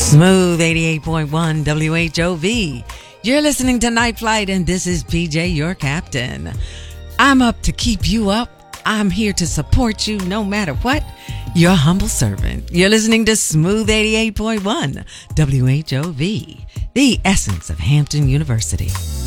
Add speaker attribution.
Speaker 1: Smooth 88.1 WHOV. You're listening to Night Flight, and this is PJ, your captain. I'm up to keep you up. I'm here to support you no matter what. Your humble servant. You're listening to Smooth 88.1 WHOV, the essence of Hampton University.